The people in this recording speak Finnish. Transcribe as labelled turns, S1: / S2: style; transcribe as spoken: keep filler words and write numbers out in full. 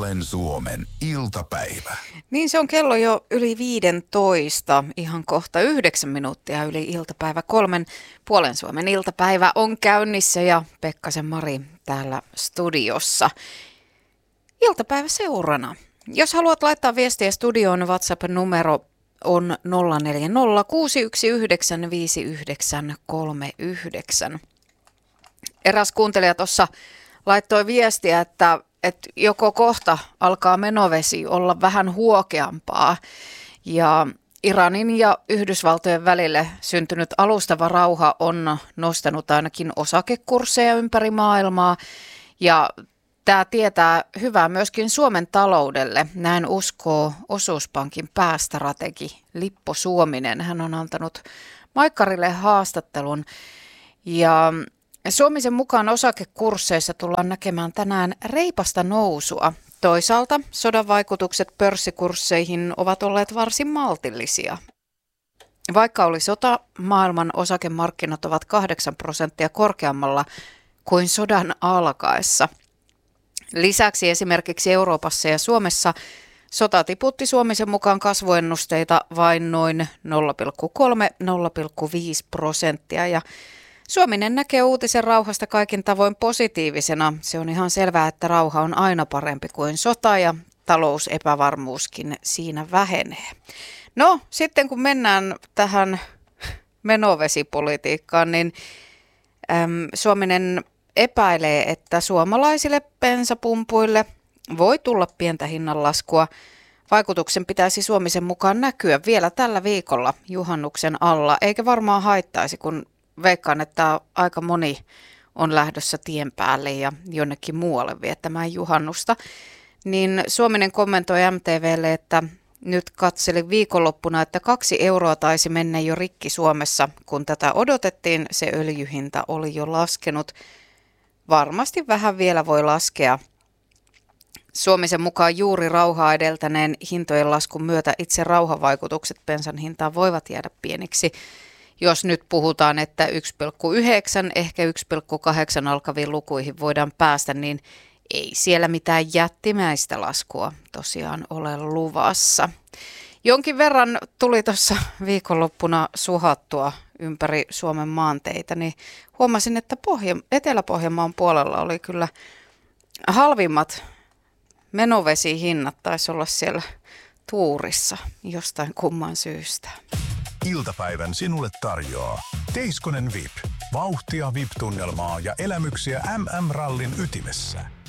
S1: Puolen Suomen iltapäivä.
S2: Niin se on kello jo yli viidentoista, ihan kohta yhdeksän minuuttia yli iltapäivä. Kolmen Puolen Suomen iltapäivä on käynnissä ja Pekkasen Mari täällä studiossa. Iltapäivä seurana. Jos haluat laittaa viestiä studioon, WhatsApp-numero on nolla neljä nolla kuusi yksi yhdeksän viisi yhdeksän kolme yhdeksän. Eräs kuuntelija tuossa laittoi viestiä, että, että joko kohta alkaa menovesi olla vähän huokeampaa ja Iranin ja Yhdysvaltojen välille syntynyt alustava rauha on nostanut ainakin osakekursseja ympäri maailmaa ja tämä tietää hyvää myöskin Suomen taloudelle. Näin uskoo Osuuspankin päästrategi Lippo Suominen. Hän on antanut Maikkarille haastattelun ja Suomisen mukaan osakekursseissa tullaan näkemään tänään reipasta nousua. Toisaalta sodan vaikutukset pörssikursseihin ovat olleet varsin maltillisia. Vaikka oli sota, maailman osakemarkkinat ovat kahdeksan prosenttia korkeammalla kuin sodan alkaessa. Lisäksi esimerkiksi Euroopassa ja Suomessa sota tiputti Suomisen mukaan kasvuennusteita vain noin nolla pilkku kolme nolla pilkku viisi prosenttia ja Suominen näkee uutisen rauhasta kaikin tavoin positiivisena. Se on ihan selvää, että rauha on aina parempi kuin sota ja talousepävarmuuskin siinä vähenee. No sitten kun mennään tähän menovesipolitiikkaan, niin äm, Suominen epäilee, että suomalaisille bensapumpuille voi tulla pientä hinnanlaskua. Vaikutuksen pitäisi Suomisen mukaan näkyä vielä tällä viikolla juhannuksen alla, eikä varmaan haittaisi, kun veikkaan, että aika moni on lähdössä tien päälle ja jonnekin muualle viettämään juhannusta. Niin Suominen kommentoi M T V:lle, että nyt katseli viikonloppuna, että kaksi euroa taisi mennä jo rikki Suomessa. Kun tätä odotettiin, se öljyhinta oli jo laskenut. Varmasti vähän vielä voi laskea. Suomisen mukaan juuri rauhaa edeltäneen hintojen laskun myötä itse rauhavaikutukset bensan hintaan voivat jäädä pieniksi. Jos nyt puhutaan, että yksi pilkku yhdeksän, ehkä yksi pilkku kahdeksan alkaviin lukuihin voidaan päästä, niin ei siellä mitään jättimäistä laskua tosiaan ole luvassa. Jonkin verran tuli tuossa viikonloppuna suhattua ympäri Suomen maanteitä, niin huomasin, että Pohja- Etelä-Pohjanmaan puolella oli kyllä halvimmat menovesihinnat, taisi olla siellä tuurissa jostain kumman syystä.
S1: Iltapäivän sinulle tarjoaa Teiskonen V I P. Vauhtia V I P-tunnelmaa ja elämyksiä M M-rallin ytimessä.